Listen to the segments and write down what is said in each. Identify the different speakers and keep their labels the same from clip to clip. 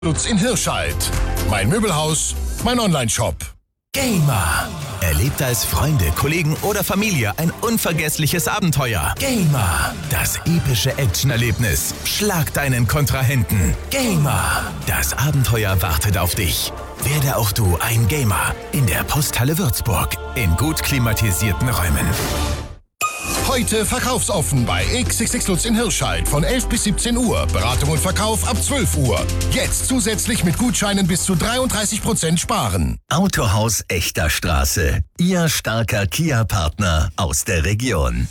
Speaker 1: Lutz in Hirscheid. Mein Möbelhaus, mein Onlineshop.
Speaker 2: Gamer. Erlebt als Freunde, Kollegen oder Familie ein unvergessliches Abenteuer. Gamer. Das epische Actionerlebnis. Schlag deinen Kontrahenten. Gamer. Das Abenteuer wartet auf dich. Werde auch du ein Gamer in der Posthalle Würzburg in gut klimatisierten Räumen.
Speaker 1: Heute verkaufsoffen bei XXX Lutz in Hirscheid von 11 bis 17 Uhr. Beratung und Verkauf ab 12 Uhr. Jetzt zusätzlich mit Gutscheinen bis zu 33% sparen.
Speaker 2: Autohaus Echter Straße. Ihr starker Kia-Partner aus der Region.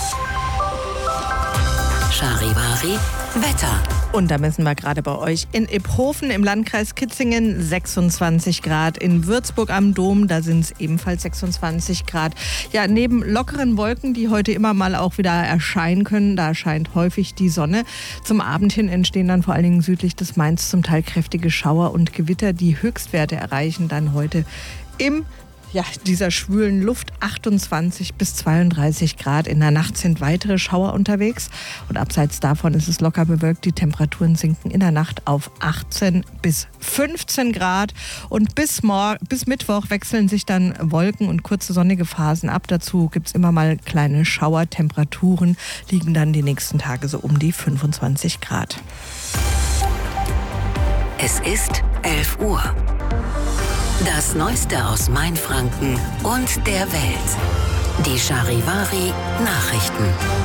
Speaker 3: Charivari Wetter.
Speaker 4: Und da messen wir gerade bei euch in Iphofen im Landkreis Kitzingen 26 Grad. In Würzburg am Dom, da sind es ebenfalls 26 Grad. Ja, neben lockeren Wolken, die heute immer mal auch wieder erscheinen können, da erscheint häufig die Sonne. Zum Abend hin entstehen dann vor allen Dingen südlich des Mains zum Teil kräftige Schauer und Gewitter. Die Höchstwerte erreichen dann heute in dieser schwülen Luft 28 bis 32 Grad. In der Nacht sind weitere Schauer unterwegs und abseits davon ist es locker bewölkt. Die Temperaturen sinken in der Nacht auf 18 bis 15 Grad und bis Mittwoch wechseln sich dann Wolken und kurze sonnige Phasen ab. Dazu gibt es immer mal kleine Schauer. Temperaturen liegen dann die nächsten Tage so um die 25 Grad.
Speaker 3: Es ist 11 Uhr. Das Neueste aus Mainfranken und der Welt. Die Charivari Nachrichten.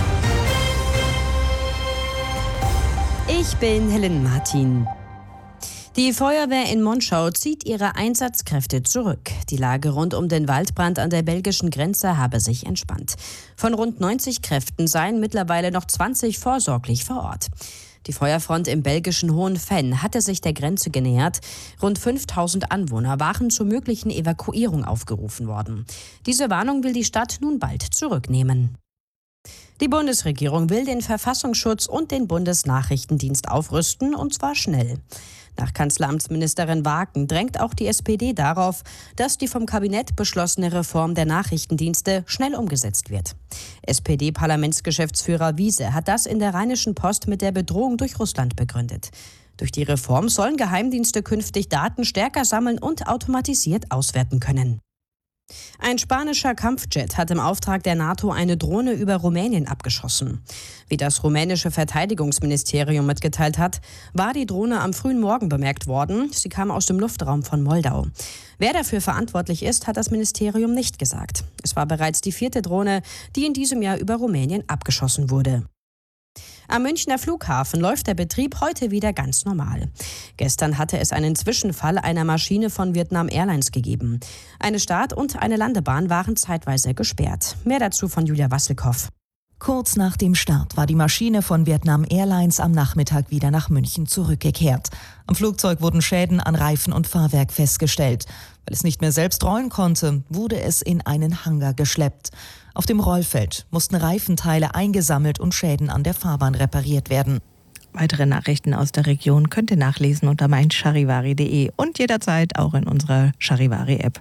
Speaker 5: Ich bin Helen Martin. Die Feuerwehr in Monschau zieht ihre Einsatzkräfte zurück. Die Lage rund um den Waldbrand an der belgischen Grenze habe sich entspannt. Von rund 90 Kräften seien mittlerweile noch 20 vorsorglich vor Ort. Die Feuerfront im belgischen Hohenfenn hatte sich der Grenze genähert. Rund 5000 Anwohner waren zur möglichen Evakuierung aufgerufen worden. Diese Warnung will die Stadt nun bald zurücknehmen. Die Bundesregierung will den Verfassungsschutz und den Bundesnachrichtendienst aufrüsten, und zwar schnell. Nach Kanzleramtsministerin Wagen drängt auch die SPD darauf, dass die vom Kabinett beschlossene Reform der Nachrichtendienste schnell umgesetzt wird. SPD-Parlamentsgeschäftsführer Wiese hat das in der Rheinischen Post mit der Bedrohung durch Russland begründet. Durch die Reform sollen Geheimdienste künftig Daten stärker sammeln und automatisiert auswerten können. Ein spanischer Kampfjet hat im Auftrag der NATO eine Drohne über Rumänien abgeschossen. Wie das rumänische Verteidigungsministerium mitgeteilt hat, war die Drohne am frühen Morgen bemerkt worden. Sie kam aus dem Luftraum von Moldau. Wer dafür verantwortlich ist, hat das Ministerium nicht gesagt. Es war bereits die 4. Drohne, die in diesem Jahr über Rumänien abgeschossen wurde. Am Münchner Flughafen läuft der Betrieb heute wieder ganz normal. Gestern hatte es einen Zwischenfall einer Maschine von Vietnam Airlines gegeben. Eine Start- und eine Landebahn waren zeitweise gesperrt. Mehr dazu von Julia Wasselkow.
Speaker 6: Kurz nach dem Start war die Maschine von Vietnam Airlines am Nachmittag wieder nach München zurückgekehrt. Am Flugzeug wurden Schäden an Reifen und Fahrwerk festgestellt. Weil es nicht mehr selbst rollen konnte, wurde es in einen Hangar geschleppt. Auf dem Rollfeld mussten Reifenteile eingesammelt und Schäden an der Fahrbahn repariert werden.
Speaker 4: Weitere Nachrichten aus der Region könnt ihr nachlesen unter meincharivari.de und jederzeit auch in unserer Charivari-App.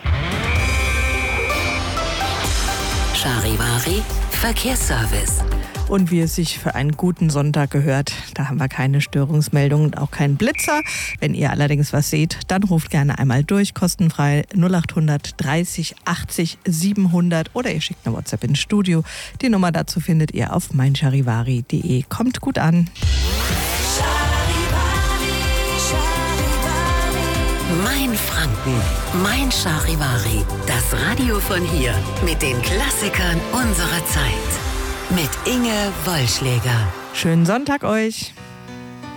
Speaker 3: Charivari Verkehrsservice.
Speaker 4: Und wie es sich für einen guten Sonntag gehört, da haben wir keine Störungsmeldungen und auch keinen Blitzer. Wenn ihr allerdings was seht, dann ruft gerne einmal durch, kostenfrei 0800 30 80 700 oder ihr schickt eine WhatsApp ins Studio. Die Nummer dazu findet ihr auf meincharivari.de. Kommt gut an.
Speaker 3: Mein Franken, mein Charivari. Das Radio von hier mit den Klassikern unserer Zeit. Mit Inge Wollschläger.
Speaker 4: Schönen Sonntag euch.